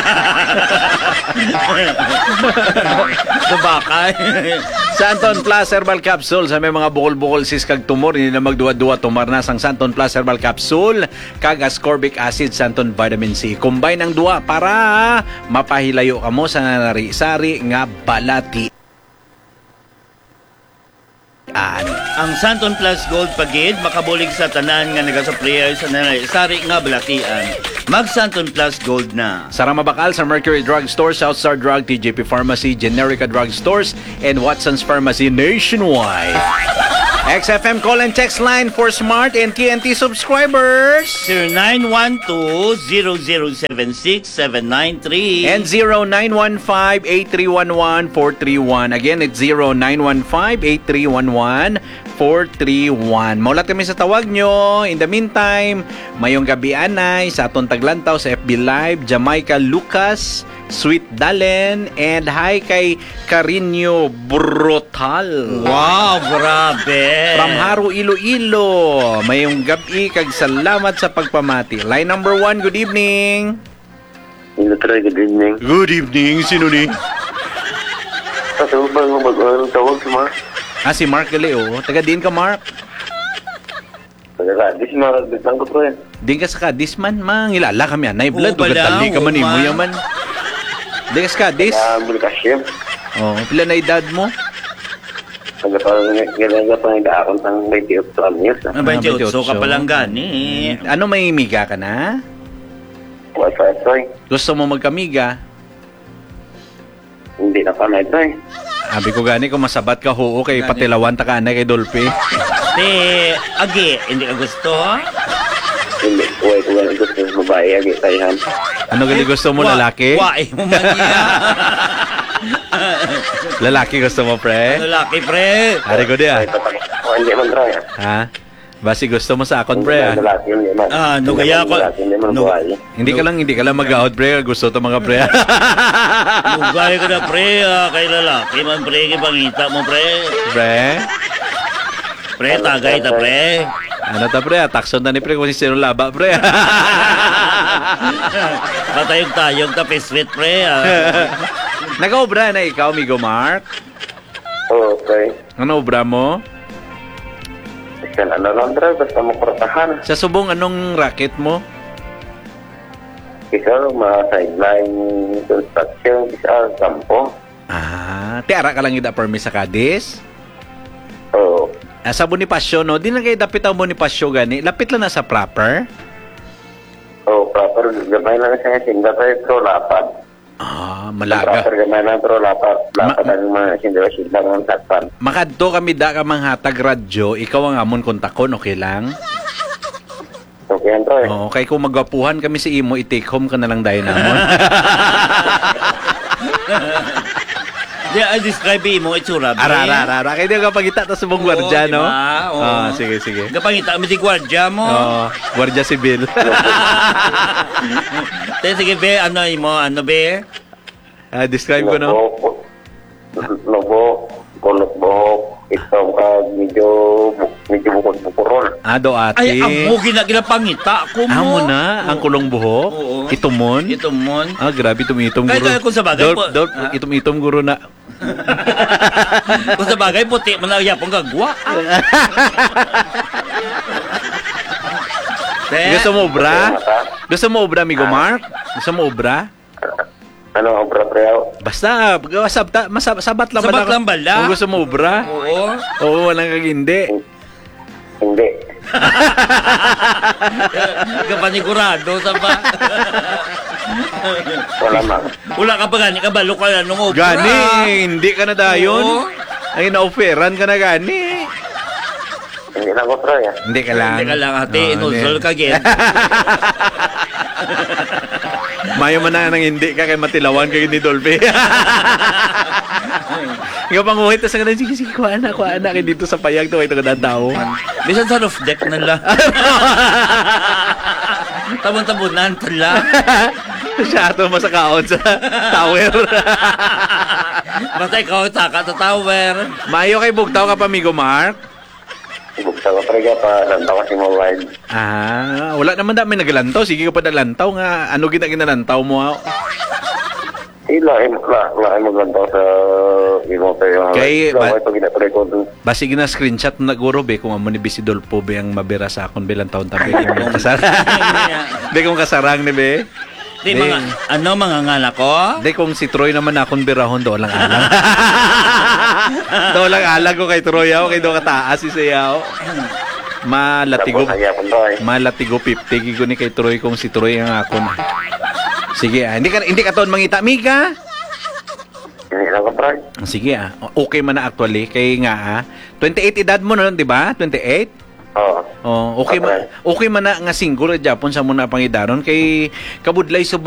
Sabakay. Santon Plus Herbal Capsule sa may mga bukol-bukol sis kag tumor, hindi na magduwa-duwa tumar na sang Santon Plus Herbal Capsule kag ascorbic acid Santon Vitamin C. Combine ang duwa para mapahilayo ka mo sa nari-sari nga balati. Ang Santon Plus Gold Pagid makabulig sa tanan nga nagasaprayer sa nari-sari nga balatian. Mag Santon Plus Gold na. Sa Ramabakal, sa Mercury Drug Store, Southstar Drug, TJP Pharmacy, Generica Drug Stores, and Watson's Pharmacy nationwide. XFM call and text line for Smart and TNT subscribers. 0912-0076-793 And 0915-8311-431. Again, it's 0915-8311-431. Maulat kami sa tawag nyo. In the meantime, mayong gabi anay sa atong taglantaw sa FB Live, Jamaica Lucas, Sweet Dalen, and hi kay Carinio Brutal. Wow, grabe. From Haru, Iloilo. Mayong gabi kag salamat sa pagpamati. Line number 1, good evening. Good evening. Good evening, sino ni? Kasi ba mag-anong tawag si Mark? Si Mark Galeo. Taga din ka, Mark? Taga-radis, magbitan ko po yan. Din ka sa Kadis man, mangilala kami. Nay blood, Oo, dugatali ka man, oo, imo yaman. Din ka sa Kadis? Taga-Bulkasyon. Pila na edad mo? Taga-pangidakon ng 28 anyos. 28 ka palang gani. Ano, may miga ka na? Wasa-soy. Gusto mo magkamiga? Hindi na pa na ito eh. Sabi ko gani, kung masabat ka, hoo, kay patilawan ta ka na kay Dolphy. Agi, hindi ka gusto? Hindi. Uy, kung ano gusto ng babae, agi tayo. Ano gali gusto mo, lalaki? Mo man niya. Lalaki gusto mo, pre? Lalaki, pre. Ari ko di Ay, tatak. Hindi man try. Ha? Basi gusto mo sa akon, pre, Lalaki, hindi man. Kaya ako. Hindi man babae. Hindi ka lang mag-out, pre. Gusto to mga pre. Lugay ka na, pre. Kay lalaki man, pre. Kipangita mo, pre. Pre? Pre, tagay ta, pre. Ano ta, pre? Takson na ni pre kung sino laba, pre. Patayog-tayog ta, piswit, pre. Nag-obra na ikaw, Migo Mark? Okay. Ano obra mo? Isang ano lang, bro. Basta makortahan. Sa subong, anong racket mo? Isa, mga sideline construction. Isa, kampo. Tiara ka lang ida permis sa Cadiz? Oo. Sa Bonifacio, no? Di na kayo dapit ang Bonifacio gani. Lapit lang na sa proper? Oo, proper. Gamay lang siya. Singa tayo, pero lapad. Malaga. Proper gamay lang, pero lapad. Lapad ang mga singa ng sakpan. Makadto kami da ka manghatag radyo, ikaw ang amon kontakon, okay lang? Okay, yan to eh. Oo, kay kung magwapuhan kami si Imo, i-take home ka na lang dahil namon. I describe mo itsura. Ara. Kaya di ka pagita ta sa mong gwardya, no? Diba? Sige. Kapangita mo di gwardya mo. Gwardya sibil. Sige, be, ano be? Describe ko, no? Lobo, kulot buhok, itong medyo bukod-bukurol. Do ate. Ay, amo, ginapangita ko mo. Amo na, ang kulong buhok. Oo. Itumon. Grabe, itum-itom guro. Kaya kung sa bagay po. Itum-itom guro na. Kung sa bagay, puti, manayapong gagwa. Gusto mo obra? Gusto mo obra, Migo Mark? Gusto mo obra? Ano, obra preo? Basta, sabat lang ba lang? Kung gusto mo obra? Oo, walang kagindi. Hindi. Kapanigurado sa ba? Wala man. Wala ka pa gani, kabalo ka na nung obra. Gani, hindi ka na dayon. Oo. Ay, na-offeran ka na gani. Hindi na ko try. Hindi ka lang. Hindi ka lang, ate. Inusol ka, gen. Mayo man na nang hindi ka kay matilawan kay ni Dolphy. Ikaw panguhit sa ganun, sige, kuha na kay dito sa payag to, ito ka tao. Bisan sa roof deck na lang. Tabon-tabunan, tala. Siya ito masakaon sa tower. Basta ikaw, taka sa tower. Mayo kay bugtaw ka pa, Migo Mark? Bukta ko prega pa, lantaw kasi mobile. Wala naman may nagalantaw. Sige ka pa nalantaw nga. Ano ginalantaw mo? Lain mo lang daw sa imo tayo. Kay- May pag ina-record. Basig na screenshot na guro be kung amo ni Bisidolpo be ang mabira sa akon bilang taon tabi kung kasarang. Di kung kasarang ni be. Di mga, mga ngala ko? Di kung si Troy naman akong birahon do lang alang. Do lang alang ko kay Troy ako kay do kataas si Sayaw. Malatigo. Malatigo 50 gigo ni kay Troy kung si Troy ang akon. Sige, hindi ka taon mangita Mika. Hindi lang ka, Brad. Sige okay man na actually kay nga 28 edad mo no, di ba? 28? Oo. Oh, okay man na nga single Japon sa muna pangidaron kay kabudlay sa